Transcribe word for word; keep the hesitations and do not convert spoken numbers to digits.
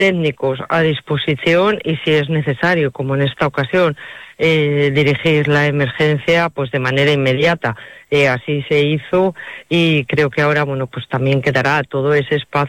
técnicos a disposición y, si es necesario, como en esta ocasión, eh, dirigir la emergencia pues de manera inmediata. Eh, así se hizo y creo que ahora, bueno, pues también quedará todo ese espacio